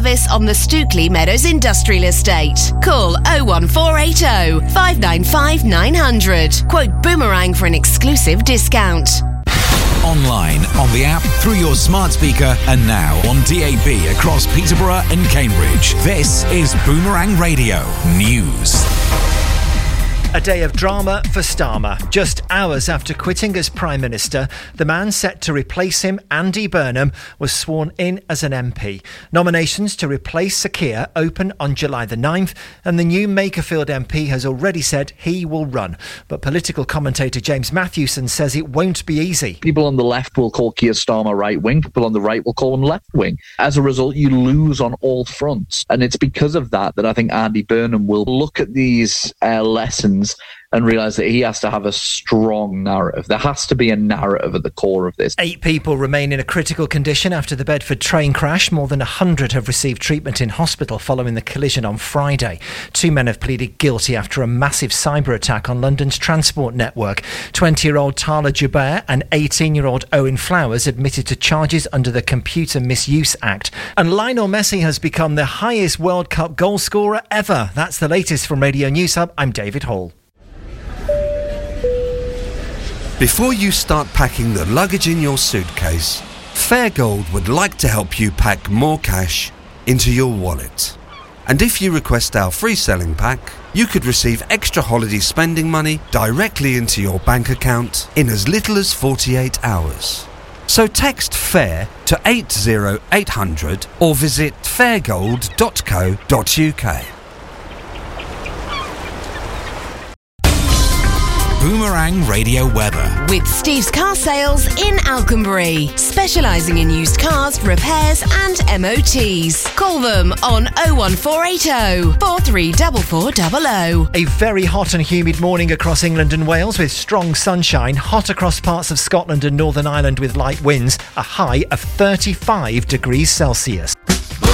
service on the Stookley Meadows Industrial Estate. Call 01480 595 900. Quote Boomerang for an exclusive discount. Online, on the app, through your smart speaker, and now on DAB across Peterborough and Cambridge. This is Boomerang Radio News. A day of drama for Starmer. Just hours after quitting as Prime Minister, the man set to replace him, Andy Burnham, was sworn in as an MP. Nominations to replace Sir Keir open on July the 9th, and the new Makerfield MP has already said he will run. But political commentator James Matthewson says it won't be easy. People on the left will call Keir Starmer right-wing, people on the right will call him left-wing. As a result, you lose on all fronts. And it's because of that I think Andy Burnham will look at these lessons and realise that he has to have a strong narrative. There has to be a narrative at the core of this. 8 people remain in a critical condition after the Bedford train crash. More than 100 have received treatment in hospital following the collision on Friday. 2 men have pleaded guilty after a massive cyber attack on London's transport network. 20-year-old Tala Jubair and 18-year-old Owen Flowers admitted to charges under the Computer Misuse Act. And Lionel Messi has become the highest World Cup goal scorer ever. That's the latest from Radio News Hub. I'm David Hall. Before you start packing the luggage in your suitcase, Fairgold would like to help you pack more cash into your wallet. And if you request our free selling pack, you could receive extra holiday spending money directly into your bank account in as little as 48 hours. So text FAIR to 80800 or visit fairgold.co.uk. Boomerang Radio weather. With Steve's Car Sales in Alconbury, specialising in used cars, repairs and MOTs. Call them on 01480 434400. A very hot and humid morning across England and Wales with strong sunshine. Hot across parts of Scotland and Northern Ireland with light winds. A high of 35 degrees Celsius.